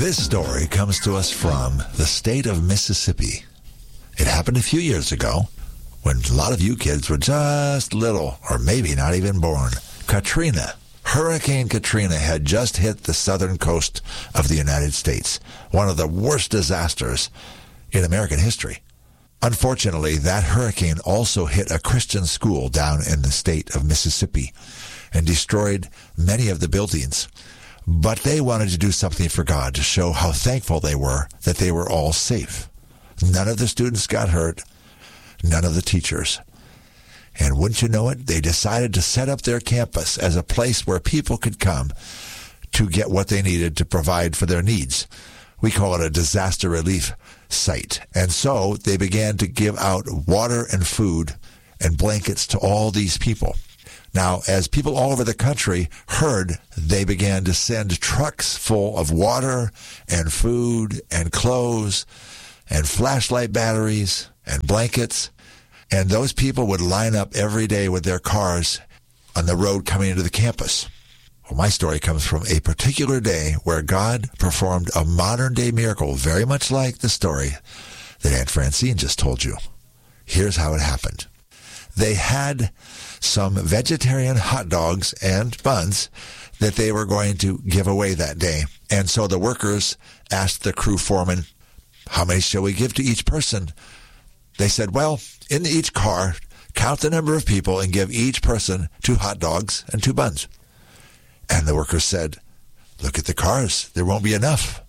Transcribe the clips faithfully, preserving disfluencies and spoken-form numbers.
This story comes to us from the state of Mississippi. It happened a few years ago when a lot of you kids were just little or maybe not even born. Katrina, Hurricane Katrina had just hit the southern coast of the United States, one of the worst disasters in American history. Unfortunately, that hurricane also hit a Christian school down in the state of Mississippi and destroyed many of the buildings. But they wanted to do something for God to show how thankful they were that they were all safe. None of the students got hurt, none of the teachers. And wouldn't you know it, they decided to set up their campus as a place where people could come to get what they needed to provide for their needs. We call it a disaster relief site. And so they began to give out water and food and blankets to all these people. Now, as people all over the country heard, they began to send trucks full of water and food and clothes and flashlight batteries and blankets. And those people would line up every day with their cars on the road coming into the campus. Well, my story comes from a particular day where God performed a modern-day miracle, very much like the story that Aunt Francine just told you. Here's how it happened. They had some vegetarian hot dogs and buns that they were going to give away that day. And so the workers asked the crew foreman, how many shall we give to each person? They said, well, in each car, count the number of people and give each person two hot dogs and two buns. And the workers said, look at the cars. There won't be enough.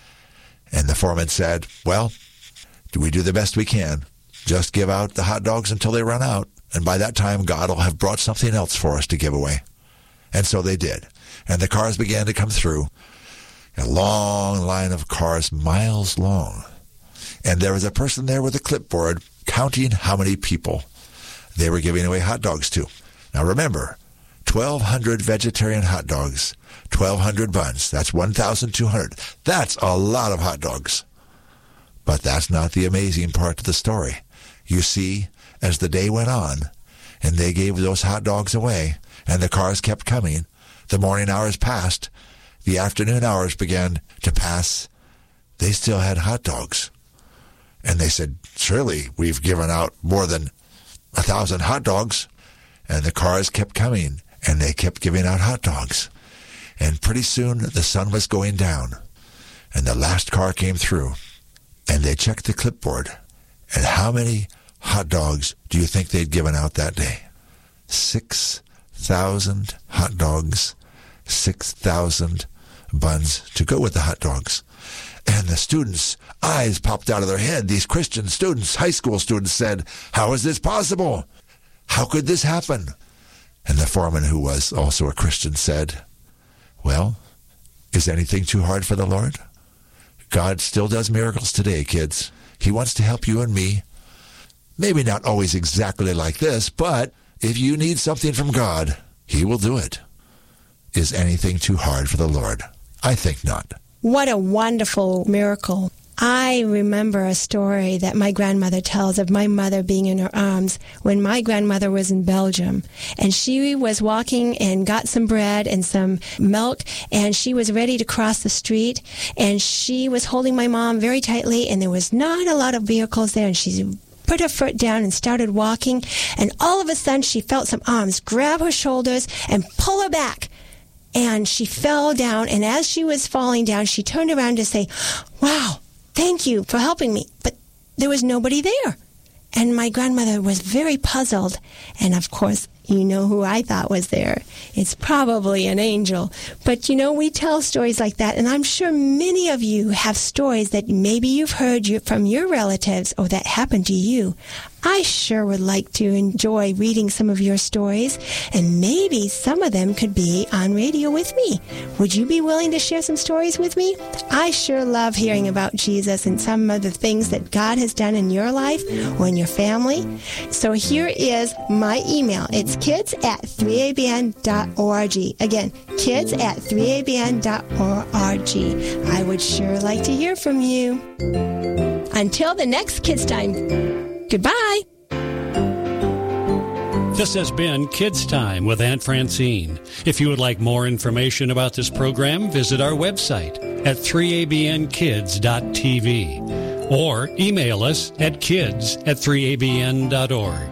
And the foreman said, well, do we do the best we can? Just give out the hot dogs until they run out. And by that time, God will have brought something else for us to give away. And so they did. And the cars began to come through. A long line of cars, miles long. And there was a person there with a clipboard counting how many people they were giving away hot dogs to. Now remember, twelve hundred vegetarian hot dogs, twelve hundred buns. That's one thousand two hundred. That's a lot of hot dogs. But that's not the amazing part of the story. You see, as the day went on, and they gave those hot dogs away, and the cars kept coming, the morning hours passed, the afternoon hours began to pass, they still had hot dogs. And they said, surely we've given out more than a thousand hot dogs. And the cars kept coming, and they kept giving out hot dogs. And pretty soon the sun was going down, and the last car came through, and they checked the clipboard. And how many hot dogs do you think they'd given out that day? Six thousand hot dogs, six thousand buns to go with the hot dogs. And the students' eyes popped out of their head. These Christian students, high school students, said, how is this possible? How could this happen? And the foreman, who was also a Christian, said, well, is anything too hard for the Lord? God still does miracles today, kids. He wants to help you and me. Maybe not always exactly like this, but if you need something from God, He will do it. Is anything too hard for the Lord? I think not. What a wonderful miracle. I remember a story that my grandmother tells of my mother being in her arms when my grandmother was in Belgium. And she was walking and got some bread and some milk, and she was ready to cross the street. And she was holding my mom very tightly, and there was not a lot of vehicles there, and she put her foot down and started walking. And all of a sudden, she felt some arms grab her shoulders and pull her back. And she fell down, and as she was falling down, she turned around to say, wow, thank you for helping me. But there was nobody there. And my grandmother was very puzzled. And of course, you know who I thought was there. It's probably an angel. But you know, we tell stories like that, and I'm sure many of you have stories that maybe you've heard from your relatives or that happened to you. I sure would like to enjoy reading some of your stories, and maybe some of them could be on radio with me. Would you be willing to share some stories with me? I sure love hearing about Jesus and some of the things that God has done in your life or in your family. So here is my email. It's kids at three a b n dot org. Again, kids at three a b n dot org. I would sure like to hear from you. Until the next Kids Time. Goodbye. This has been Kids Time with Aunt Francine. If you would like more information about this program, visit our website, at three a b n kids dot t v or email us at kids at three a b n dot org.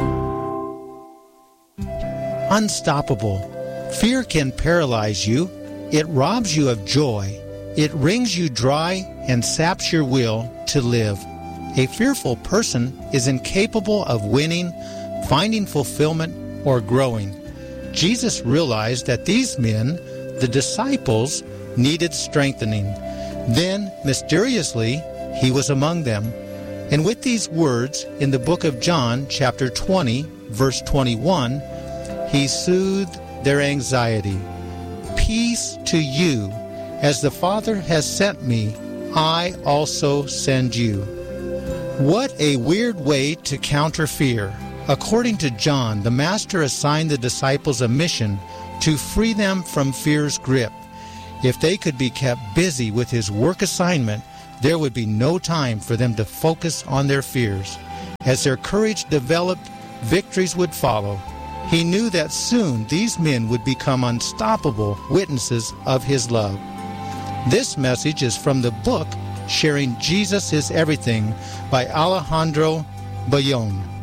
Unstoppable. Fear can paralyze you. It robs you of joy. It wrings you dry and saps your will to live. A fearful person is incapable of winning, finding fulfillment, or growing. Jesus realized that these men, the disciples, needed strengthening. Then, mysteriously, he was among them. And with these words in the book of John, chapter twenty, verse twenty-one, he soothed their anxiety. Peace to you. As the Father has sent me, I also send you. What a weird way to counter fear. According to John, the Master assigned the disciples a mission to free them from fear's grip. If they could be kept busy with his work assignment, there would be no time for them to focus on their fears. As their courage developed, victories would follow. He knew that soon these men would become unstoppable witnesses of his love. This message is from the book Sharing Jesus is Everything by Alejandro Bayón.